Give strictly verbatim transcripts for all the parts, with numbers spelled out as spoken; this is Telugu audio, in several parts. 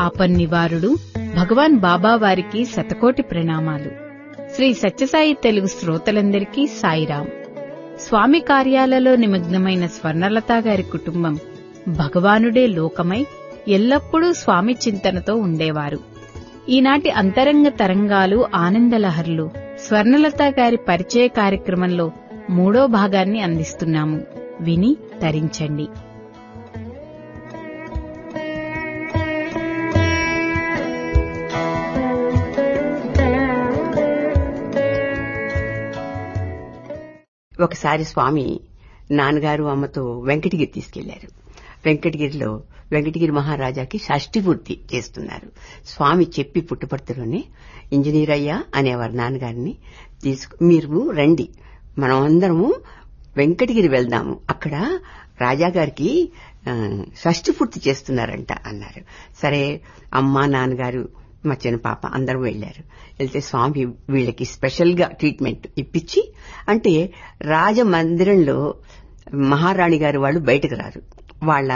ఆపన్నివారుడు భగవాన్ బాబా వారికి శతకోటి ప్రణామాలు. శ్రీ సత్యసాయి తెలుగు శ్రోతలందరికీ సాయిరాం. స్వామి కార్యాలలో నిమగ్నమైన స్వర్ణలత గారి కుటుంబం భగవానుడే లోకమై ఎల్లప్పుడూ స్వామి చింతనతో ఉండేవారు. ఈనాటి అంతరంగ తరంగాలు ఆనందలహర్లు స్వర్ణలత గారి పరిచయ కార్యక్రమంలో మూడో భాగాన్ని అందిస్తున్నాము. విని తరించండి. ఒకసారి స్వామి నాన్నగారు అమ్మతో వెంకటగిరి తీసుకెళ్లారు. వెంకటగిరిలో వెంకటగిరి మహారాజాకి షష్ఠి పూర్తి చేస్తున్నారు. స్వామి చెప్పి పుట్టుపర్తిలోనే ఇంజనీర్ అయ్యా అనేవారు నాన్నగారిని. తీసుకు మీరు రండి, మనం అందరము వెంకటగిరి వెళ్దాము, అక్కడ రాజాగారికి షష్ఠి పూర్తి చేస్తున్నారంట అన్నారు. సరే అమ్మ నాన్నగారు మా చిన్న పాప అందరూ వెళ్లారు. వెళ్తే స్వామి వీళ్ళకి స్పెషల్ గా ట్రీట్మెంట్ ఇప్పించి, అంటే రాజమందిరంలో మహారాణి గారు వాళ్ళు బయటకు రారు, వాళ్ళ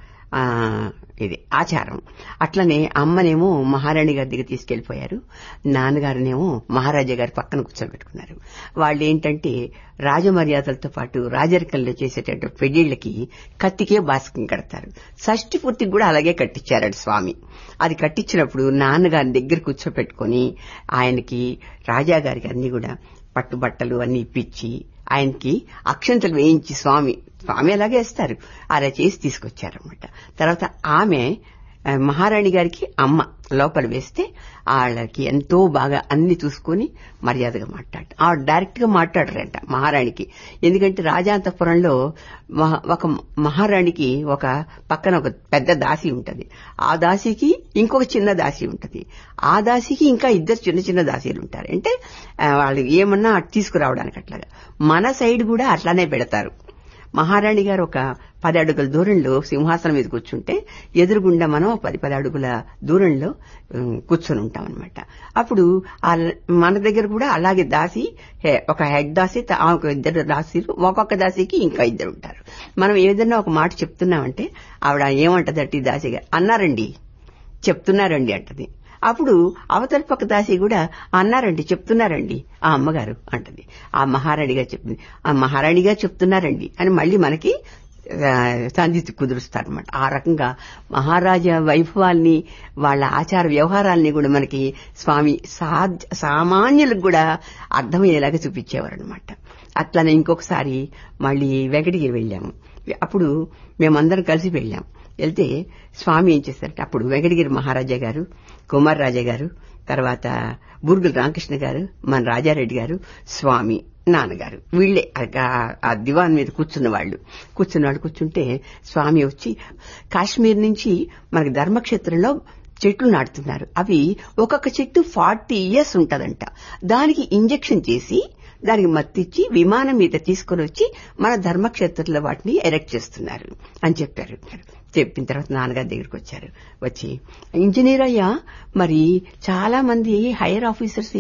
ఇది ఆచారం. అట్లనే అమ్మనేమో మహారాణి గారి దగ్గర తీసుకెళ్లిపోయారు, నాన్నగారునేమో మహారాజా గారి పక్కన కూర్చోబెట్టుకున్నారు. వాళ్ళు ఏంటంటే రాజమర్యాదలతో పాటు రాజరికంలో చేసేటట్టు పెళ్లిళ్లకి కత్తికే బాస్కం కడతారు. షష్ఠి పూర్తికి కూడా అలాగే కట్టించారు స్వామి. అది కట్టించినప్పుడు నాన్నగారిని దగ్గర కూర్చోపెట్టుకుని ఆయనకి రాజాగారికి అన్ని కూడా పట్టుబట్టలు అన్ని ఇప్పించి ఆయనకి అక్షంతలు వేయించి స్వామి స్వామి అలాగే వేస్తారు అలా చేసి తీసుకొచ్చారనమాట. తర్వాత ఆమె మహారాణి గారికి అమ్మ లోపల వేస్తే వాళ్ళకి ఎంతో బాగా అన్ని చూసుకుని మర్యాదగా మాట్లాడ ఆవిడ డైరెక్ట్ గా మాట్లాడరంట మహారాణికి. ఎందుకంటే రాజాంతపురంలో ఒక మహారాణికి ఒక పక్కన ఒక పెద్ద దాసి ఉంటది, ఆ దాసికి ఇంకొక చిన్న దాసి ఉంటది, ఆ దాసికి ఇంకా ఇద్దరు చిన్న చిన్న దాసీలు ఉంటారు. అంటే వాళ్ళు ఏమన్నా తీసుకురావడానికి అట్లాగా. మన సైడ్ కూడా అట్లానే పెడతారు. మహారాణి గారు ఒక పది అడుగుల దూరంలో సింహాసనం మీద కూర్చుంటే ఎదురుగుండా మనం పది పది అడుగుల దూరంలో కూర్చొని ఉంటాం అనమాట. అప్పుడు మన దగ్గర కూడా అలాగే దాసి, ఒక హెడ్ దాసి, ఒక ఇద్దరు దాసీలు, ఒక్కొక్క దాసికి ఇంకా ఇద్దరు ఉంటారు. మనం ఏదన్నా ఒక మాట చెప్తున్నామంటే ఆవిడ ఏమంటదట్టి దాసి గారు, అన్నారండి చెప్తున్నారండి అంటది. అప్పుడు అవతల పక్క దాసి కూడా అన్నారండి చెప్తున్నారండి ఆ అమ్మగారు అంటది. ఆ మహారాణిగా చెప్తుంది, ఆ మహారాణిగా చెప్తున్నారండి అని మళ్లీ మనకి సంధి కుదురుస్తారనమాట. ఆ రకంగా మహారాజా వైభవాల్ని వాళ్ళ ఆచార వ్యవహారాల్ని కూడా మనకి స్వామి సామాన్యులకు కూడా అర్థమయ్యేలాగా చూపించేవారు అనమాట. అట్లానే ఇంకొకసారి మళ్లీ వెంకటగిరి వెళ్ళాము. అప్పుడు మేమందరం కలిసి వెళ్ళాం. వెళ్తే స్వామి ఏం చేశారంటే అప్పుడు వెంకటగిరి మహారాజా గారు, కుమార్ రాజా గారు, తర్వాత బూర్గుల రామకృష్ణ గారు, మన రాజారెడ్డి గారు, స్వామి, నాన్నగారు, వీళ్లే ఆ దివాన్ మీద కూర్చున్న వాళ్ళు కూర్చున్న వాళ్ళు కూర్చుంటే స్వామి వచ్చి కాశ్మీర్ నుంచి మనకి ధర్మక్షేత్రంలో చెట్లు నాటుతున్నారు. అవి ఒక్కొక్క చెట్టు ఫార్టీ ఇయర్స్ ఉంటదంట. దానికి ఇంజెక్షన్ చేసి దానికి మత్తిచ్చి విమానం మీద తీసుకుని వచ్చి మన ధర్మక్షేత్రంలో వాటిని ఎరెక్ట్ చేస్తున్నారు అని చెప్పారు. చెప్పిన తర్వాత నాన్నగారి దగ్గరికి వచ్చారు. వచ్చి ఇంజనీర్ అయ్యా, మరి చాలా మంది హైయర్ ఆఫీసర్స్